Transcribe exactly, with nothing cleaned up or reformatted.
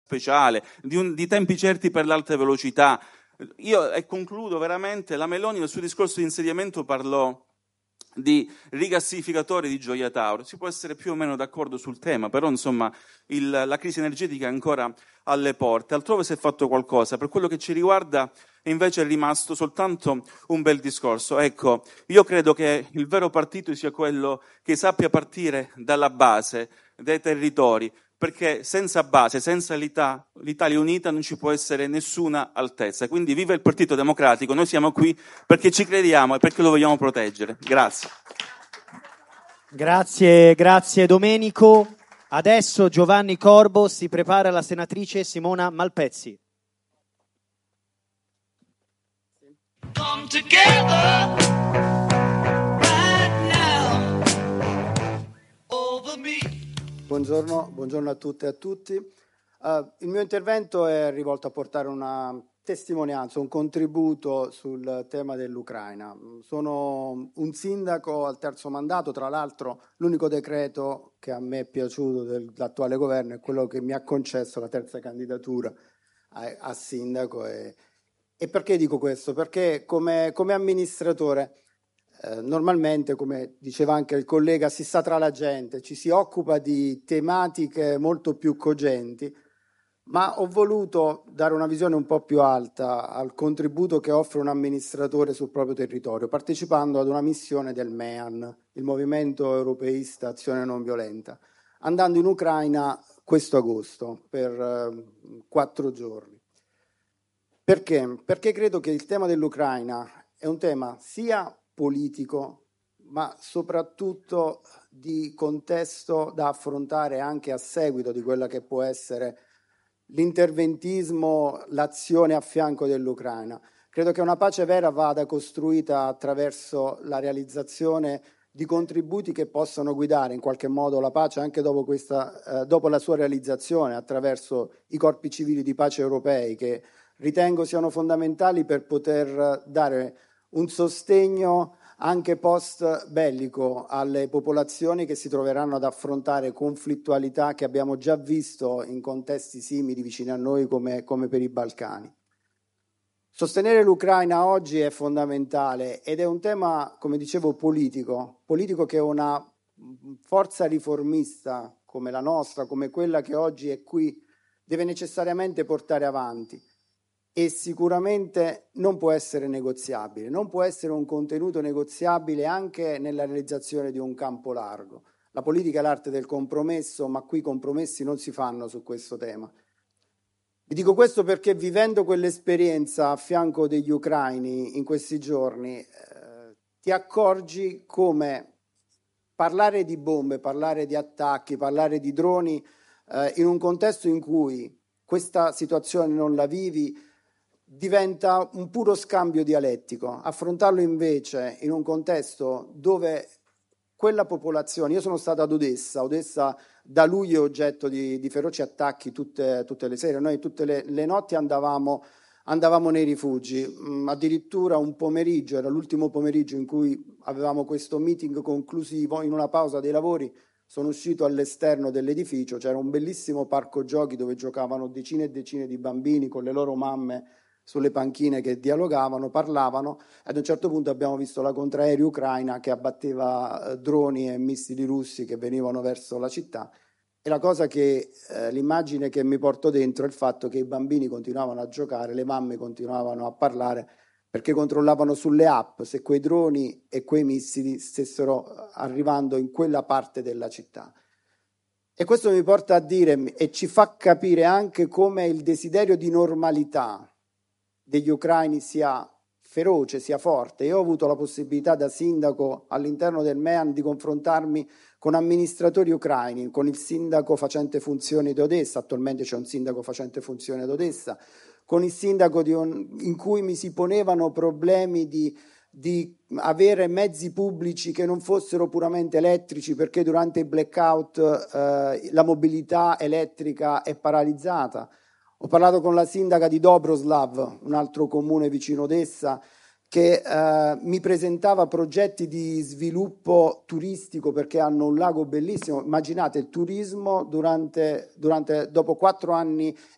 speciale, di, un, di tempi certi per l'alta velocità. Io e concludo veramente, la Meloni nel suo discorso di insediamento parlò di rigassificatori di Gioia Tauro. Si può essere più o meno d'accordo sul tema, però insomma il, la crisi energetica è ancora alle porte. Altrove si è fatto qualcosa, per quello che ci riguarda invece è rimasto soltanto un bel discorso. Ecco, io credo che il vero partito sia quello che sappia partire dalla base, dai territori, perché senza base, senza l'Italia, l'Italia unita non ci può essere nessuna altezza. Quindi viva il Partito Democratico, noi siamo qui perché ci crediamo e perché lo vogliamo proteggere. Grazie. Grazie, grazie Domenico. Adesso Giovanni Corbo, si prepara la senatrice Simona Malpezzi. Come together right now over me. Buongiorno, buongiorno a tutte e a tutti. Uh, il mio intervento è rivolto a portare una testimonianza, un contributo sul tema dell'Ucraina. Sono un sindaco al terzo mandato, tra l'altro l'unico decreto che a me è piaciuto dell'attuale governo è quello che mi ha concesso la terza candidatura a, a sindaco. E, e perché dico questo? Perché come, come amministratore Eh, normalmente, come diceva anche il collega, si sta tra la gente, ci si occupa di tematiche molto più cogenti, ma ho voluto dare una visione un po' più alta al contributo che offre un amministratore sul proprio territorio, partecipando ad una missione del M E A N, il Movimento Europeista Azione Non Violenta, andando in Ucraina questo agosto per eh, quattro giorni. Perché? Perché credo che il tema dell'Ucraina è un tema sia politico, ma soprattutto di contesto da affrontare anche a seguito di quella che può essere l'interventismo, l'azione a fianco dell'Ucraina. Credo che una pace vera vada costruita attraverso la realizzazione di contributi che possano guidare in qualche modo la pace anche dopo, questa, eh, dopo la sua realizzazione, attraverso i corpi civili di pace europei, che ritengo siano fondamentali per poter dare un sostegno anche post bellico alle popolazioni che si troveranno ad affrontare conflittualità che abbiamo già visto in contesti simili vicini a noi come, come per i Balcani. Sostenere l'Ucraina oggi è fondamentale ed è un tema, come dicevo, politico, politico che una forza riformista come la nostra, come quella che oggi è qui, deve necessariamente portare avanti. E sicuramente non può essere negoziabile, non può essere un contenuto negoziabile anche nella realizzazione di un campo largo. La politica è l'arte del compromesso, ma qui compromessi non si fanno su questo tema. Vi dico questo perché vivendo quell'esperienza a fianco degli ucraini in questi giorni, eh, ti accorgi come parlare di bombe, parlare di attacchi, parlare di droni, eh, in un contesto in cui questa situazione non la vivi, diventa un puro scambio dialettico. Affrontarlo invece in un contesto dove quella popolazione, io sono stato ad Odessa, Odessa da luglio è oggetto di, di feroci attacchi tutte, tutte le sere, noi tutte le, le notti andavamo, andavamo nei rifugi, mm, addirittura un pomeriggio, era l'ultimo pomeriggio in cui avevamo questo meeting conclusivo, in una pausa dei lavori sono uscito all'esterno dell'edificio, c'era un bellissimo parco giochi dove giocavano decine e decine di bambini con le loro mamme sulle panchine che dialogavano, parlavano. Ad un certo punto abbiamo visto la contraerea ucraina che abbatteva eh, droni e missili russi che venivano verso la città. E la cosa che, eh, l'immagine che mi porto dentro è il fatto che i bambini continuavano a giocare, le mamme continuavano a parlare perché controllavano sulle app se quei droni e quei missili stessero arrivando in quella parte della città. E questo mi porta a dire e ci fa capire anche come il desiderio di normalità degli ucraini sia feroce, sia forte. Io ho avuto la possibilità da sindaco all'interno del M E A N di confrontarmi con amministratori ucraini, con il sindaco facente funzioni di Odessa, attualmente c'è un sindaco facente funzioni ad Odessa, con il sindaco di un, in cui mi si ponevano problemi di, di avere mezzi pubblici che non fossero puramente elettrici perché durante i blackout eh, la mobilità elettrica è paralizzata. Ho parlato con la sindaca di Dobroslav, un altro comune vicino Odessa, che eh, mi presentava progetti di sviluppo turistico perché hanno un lago bellissimo. Immaginate il turismo durante, durante, dopo quattro anni